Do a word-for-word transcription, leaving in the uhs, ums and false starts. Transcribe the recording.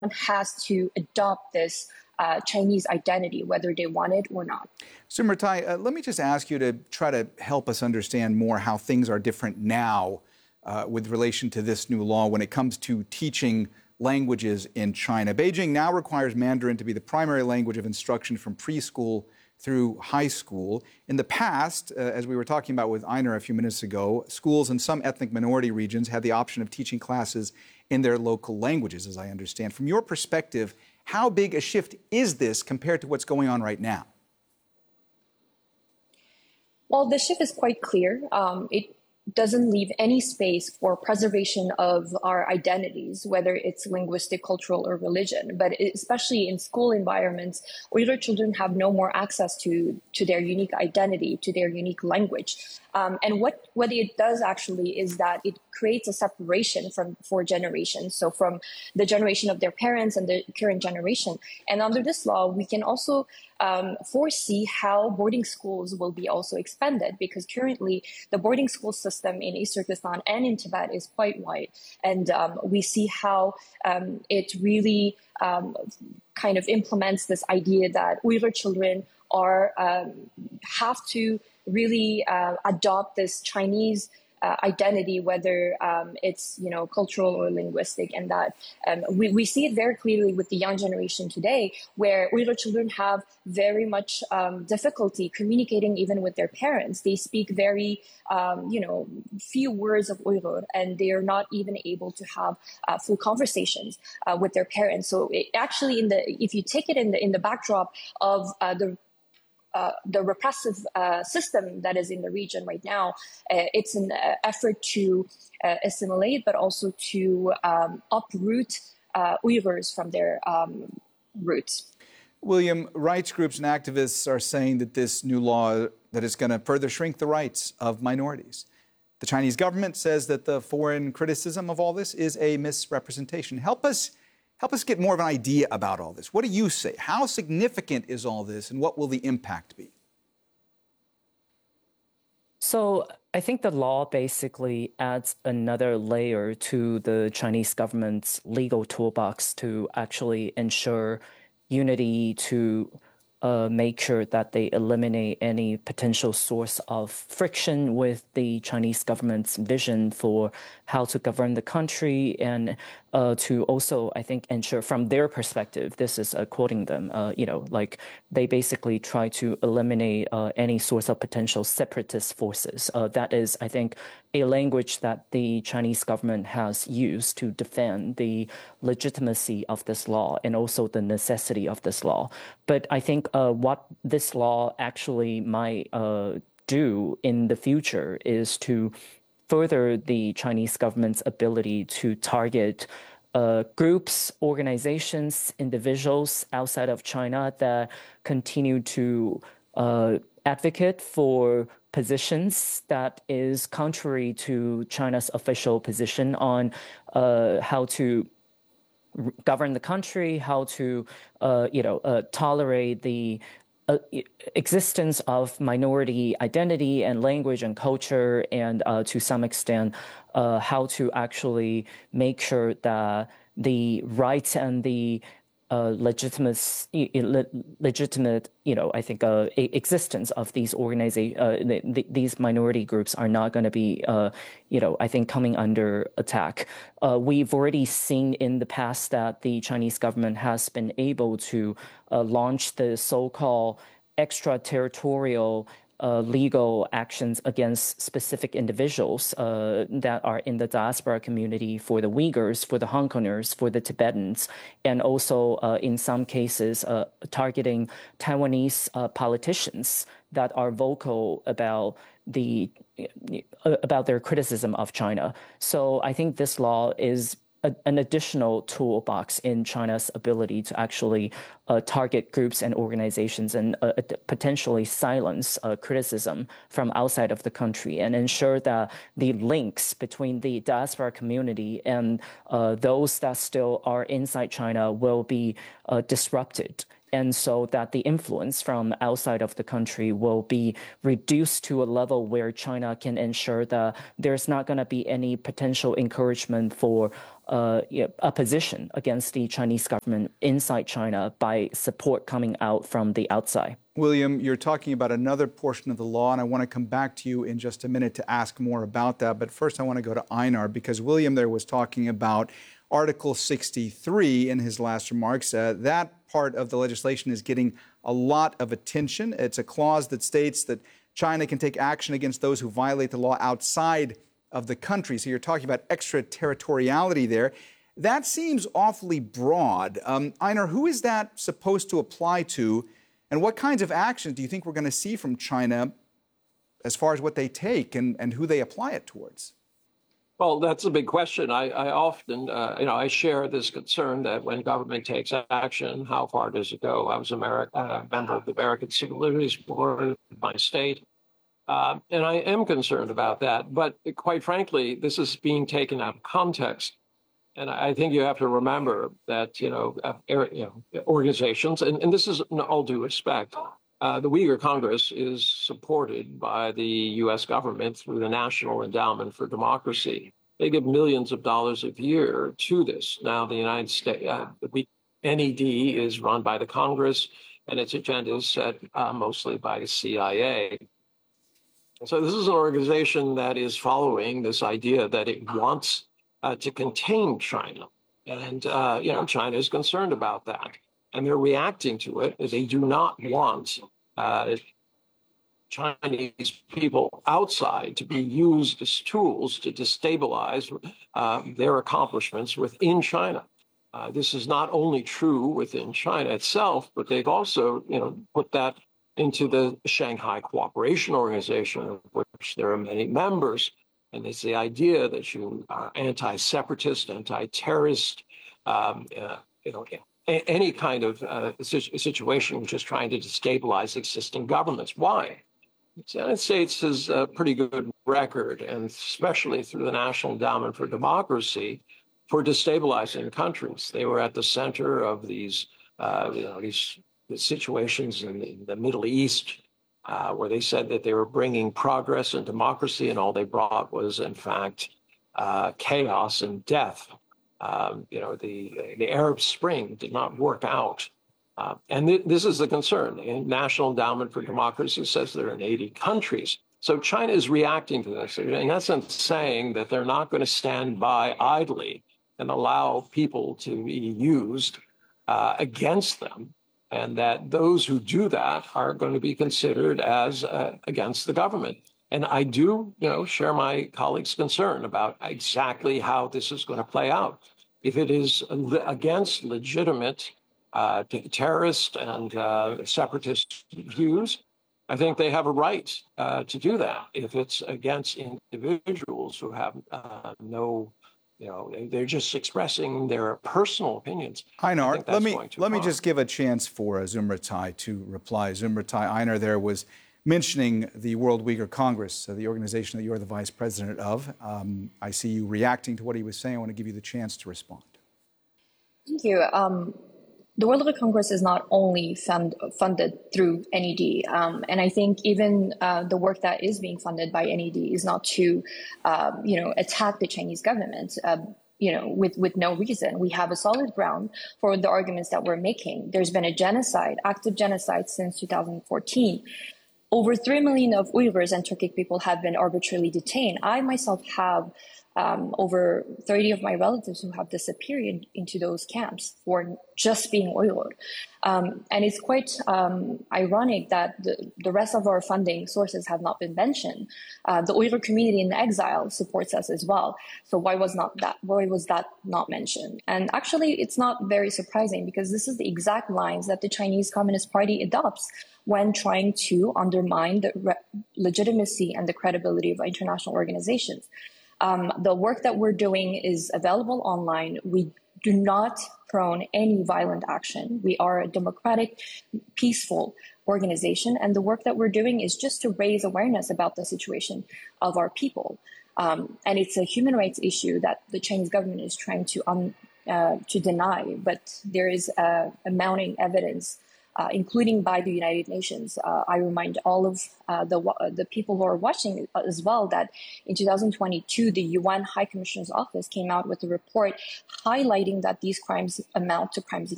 has to adopt this uh, Chinese identity, whether they want it or not. Sumritai, uh, let me just ask you to try to help us understand more how things are different now uh, with relation to this new law when it comes to teaching languages in China. Beijing now requires Mandarin to be the primary language of instruction from preschool through high school. In the past, uh, as we were talking about with Einar a few minutes ago, schools in some ethnic minority regions had the option of teaching classes in their local languages, as I understand. From your perspective, how big a shift is this compared to what's going on right now? Well, the shift is quite clear. Um, it doesn't leave any space for preservation of our identities, whether it's linguistic, cultural, or religion. But especially in school environments, Uyghur children have no more access to, to their unique identity, to their unique language. Um, and what, what it does actually is that it creates a separation from for generations. So from the generation of their parents and the current generation. And under this law, we can also um, foresee how boarding schools will be also expanded, because currently the boarding school system in East Turkestan and in Tibet is quite wide. And um, we see how um, it really um, kind of implements this idea that Uyghur children are um, have to really uh, adopt this Chinese uh, identity, whether um, it's, you know, cultural or linguistic. And that um, we, we see it very clearly with the young generation today, where Uyghur children have very much um, difficulty communicating even with their parents. They speak very, um, you know, few words of Uyghur, and they are not even able to have uh, full conversations uh, with their parents. So it actually, in the if you take it in the in the backdrop of uh, the Uh, the repressive uh, system that is in the region right now, uh, it's an uh, effort to uh, assimilate, but also to um, uproot uh, Uyghurs from their um, roots. William, rights groups and activists are saying that this new law that is going to further shrink the rights of minorities. The Chinese government says that the foreign criticism of all this is a misrepresentation. Help us Help us get more of an idea about all this. What do you say? How significant is all this, and what will the impact be? So I think the law basically adds another layer to the Chinese government's legal toolbox to actually ensure unity, to uh, make sure that they eliminate any potential source of friction with the Chinese government's vision for how to govern the country, and uh, to also, I think, ensure from their perspective, this is uh, quoting them, uh, you know, like they basically try to eliminate uh, any source of potential separatist forces. Uh, that is, I think, a language that the Chinese government has used to defend the legitimacy of this law and also the necessity of this law. But I think uh, what this law actually might uh, do in the future is to further the Chinese government's ability to target uh, groups, organizations, individuals outside of China that continue to uh, advocate for positions that is contrary to China's official position on uh, how to govern the country, how to, uh, you know, uh, tolerate the Uh, existence of minority identity and language and culture, and uh, to some extent, uh, how to actually make sure that the rights and the uh, legitimate, legitimate, you know, I think, uh, existence of these organiza- uh, the, these minority groups are not going to be, uh, you know, I think, coming under attack. Uh, we've already seen in the past that the Chinese government has been able to uh, launch the so-called extraterritorial Uh, legal actions against specific individuals uh, that are in the diaspora community, for the Uyghurs, for the Hong Kongers, for the Tibetans, and also uh, in some cases uh, targeting Taiwanese uh, politicians that are vocal about the uh, about their criticism of China. So I think this law is A, an additional toolbox in China's ability to actually uh, target groups and organizations and uh, potentially silence uh, criticism from outside of the country, and ensure that the links between the diaspora community and uh, those that still are inside China will be uh, disrupted. And so that the influence from outside of the country will be reduced to a level where China can ensure that there's not going to be any potential encouragement for uh, opposition against the Chinese government inside China by support coming out from the outside. William, you're talking about another portion of the law, and I want to come back to you in just a minute to ask more about that. But first, I want to go to Einar, because William there was talking about Article sixty-three in his last remarks. Uh, that part of the legislation is getting a lot of attention. It's a clause that states that China can take action against those who violate the law outside of the country. So you're talking about extraterritoriality there. That seems awfully broad. Um, Einar, who is that supposed to apply to? And what kinds of actions do you think we're going to see from China as far as what they take and, and who they apply it towards? Well, that's a big question. I, I often, uh, you know, I share this concern that when government takes action, how far does it go? I was a Ameri- uh, member of the American Civil Liberties Board in my state, uh, and I am concerned about that. But quite frankly, this is being taken out of context. And I think you have to remember that, you know, uh, you know organizations, and, and this is in all due respect, uh, the Uyghur Congress is supported by the U S government through the National Endowment for Democracy. They give millions of dollars a year to this. Now, the United States, uh, the N E D is run by the Congress, and its agenda is set uh, mostly by the C I A. So this is an organization that is following this idea that it wants Uh, to contain China. And, uh, you know, China is concerned about that. And they're reacting to it. They do not want uh, Chinese people outside to be used as tools to destabilize uh, their accomplishments within China. Uh, this is not only true within China itself, but they've also, you know, put that into the Shanghai Cooperation Organization, of which there are many members. And it's the idea that you are anti-separatist, anti-terrorist, um, uh, you know, a- any kind of uh, situation which is trying to destabilize existing governments. Why? The United States has a pretty good record, and especially through the National Endowment for Democracy, for destabilizing countries. They were at the center of these, uh, you know, these situations in the, in the Middle East, Uh, where they said that they were bringing progress and democracy, and all they brought was, in fact, uh, chaos and death. Um, you know, the the Arab Spring did not work out, uh, and th- this is the concern. The National Endowment for Democracy says they're in eighty countries. So China is reacting to this, in essence, saying that they're not going to stand by idly and allow people to be used uh, against them, and that those who do that are going to be considered as uh, against the government. And I do, you know, share my colleagues' concern about exactly how this is going to play out. If it is against legitimate uh, terrorist and uh, separatist views, I think they have a right uh, to do that. If it's against individuals who have uh, no You know, they're just expressing their personal opinions. Einar, let me let far. me just give a chance for uh, Zumratai to reply. Zumratai, Einar there was mentioning the World Uyghur Congress, uh, the organization that you're the vice president of. Um, I see you reacting to what he was saying. I want to give you the chance to respond. Thank you. Um, The World Uyghur Congress is not only fund, funded through N E D, um, and I think even uh, the work that is being funded by N E D is not to, uh, you know, attack the Chinese government, uh, you know, with, with no reason. We have a solid ground for the arguments that we're making. There's been a genocide, active genocide since two thousand fourteen. Over three million of Uyghurs and Turkic people have been arbitrarily detained. I myself have Um, over thirty of my relatives who have disappeared into those camps for just being Uyghur. Um, and it's quite um, ironic that the, the rest of our funding sources have not been mentioned. Uh, the Uyghur community in exile supports us as well. So why was not that? Why was that not mentioned? And actually, it's not very surprising, because this is the exact lines that the Chinese Communist Party adopts when trying to undermine the re- legitimacy and the credibility of international organizations. Um, the work that we're doing is available online. We do not prone any violent action. We are a democratic, peaceful organization, and the work that we're doing is just to raise awareness about the situation of our people. Um, and it's a human rights issue that the Chinese government is trying to um, uh, to deny, but there is a, a mounting evidence uh, including by the United Nations. Uh, I remind all of uh, the the people who are watching as well that in two thousand twenty-two, the U N High Commissioner's Office came out with a report highlighting that these crimes amount to crimes